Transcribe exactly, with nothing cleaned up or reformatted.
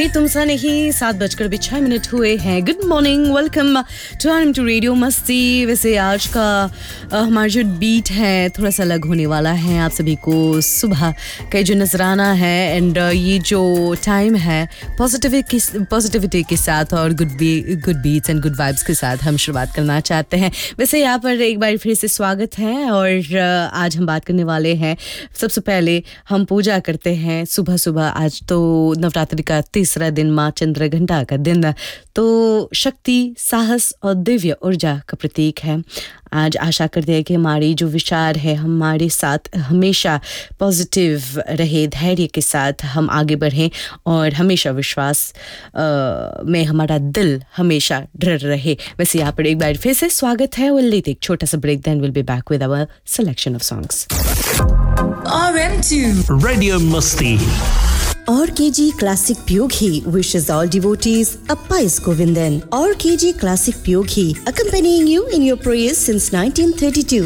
कोई तुमसा नहीं, सात बजकर भी छः मिनट हुए हैं। Good morning, welcome to R M to radio मस्ती। वैसे आज का हमारा जो बीट है थोड़ा सा अलग होने वाला है। आप सभी को सुबह का जो नजराना है एंड ये जो टाइम है पॉजिटिविटी पॉजिटिविटी के साथ और good be good beats and good vibes के साथ हम शुरुआत करना चाहते हैं। वैसे यहाँ पर एक बार फिर से स्वागत है और आज हम बात करने वाले हैं। सबसे पहले हम पूजा करते हैं सुबह सुबह। आज तो नवरात्रि का तीसरा दिन, माँ चंद्रघंटा का दिन, तो शक्ति, साहस और दिव्य ऊर्जा का प्रतीक है। आज आशा करते हैं कि हमारी जो विचार है हमारे साथ हमेशा पॉजिटिव रहे, धैर्य के साथ हम आगे बढ़ें और हमेशा विश्वास आ, में हमारा दिल हमेशा दृढ़ रहे। वैसे यहाँ पर एक बार फिर से स्वागत है। विल लेट एक छोटा सा break, then will be back with our selection of songs. R M two Radio Musti. R K G Classic Pyoghi wishes all devotees a pious Govindan. R K G Classic Pyoghi, accompanying you in your prayers since nineteen thirty-two.